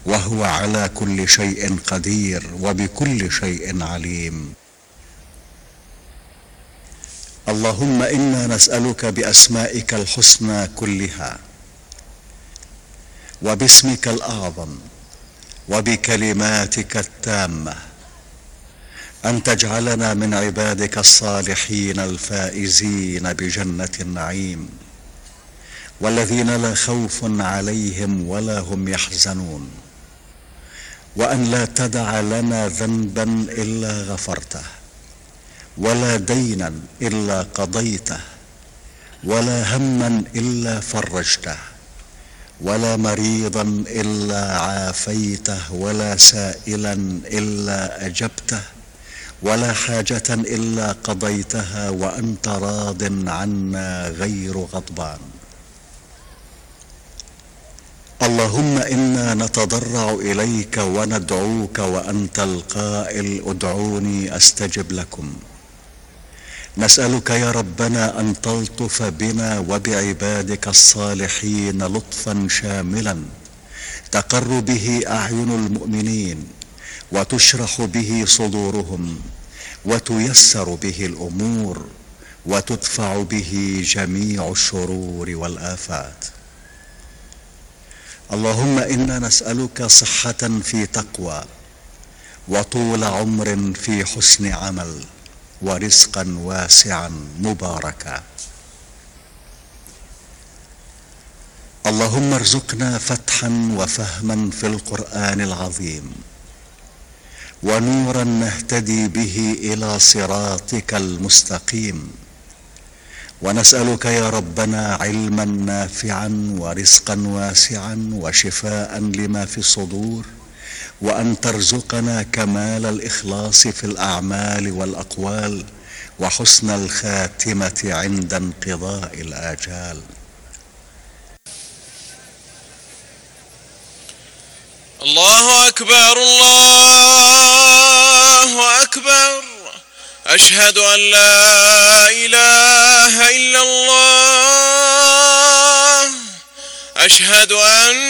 وهو على كل شيء قدير وبكل شيء عليم. اللهم إنا نسألك بأسمائك الحسنى كلها وباسمك الأعظم وبكلماتك التامة أن تجعلنا من عبادك الصالحين الفائزين بجنة النعيم، والذين لا خوف عليهم ولا هم يحزنون، وأن لا تدع لنا ذنبا إلا غفرته، ولا دينا إلا قضيته، ولا هما إلا فرجته، ولا مريضا إلا عافيته، ولا سائلا إلا أجبته، ولا حاجة إلا قضيتها وأنت راض عنا غير غضبان. اللهم إنا نتضرع إليك وندعوك وأنت القائل ادعوني أستجب لكم. نسألك يا ربنا أن تلطف بنا وبعبادك الصالحين لطفا شاملا تقر به أعين المؤمنين وتشرح به صدورهم وتيسر به الأمور وتدفع به جميع الشرور والآفات. اللهم إنا نسألك صحة في تقوى، وطول عمر في حسن عمل، ورزقا واسعا مباركا. اللهم ارزقنا فتحا وفهما في القرآن العظيم، ونورا نهتدي به إلى صراطك المستقيم. ونسألك يا ربنا علما نافعا ورزقا واسعا وشفاء لما في الصدور، وأن ترزقنا كمال الإخلاص في الأعمال والأقوال، وحسن الخاتمة عند انقضاء الآجال. الله أكبر الله أكبر، أشهد أن لا إله إلا الله، أشهد أن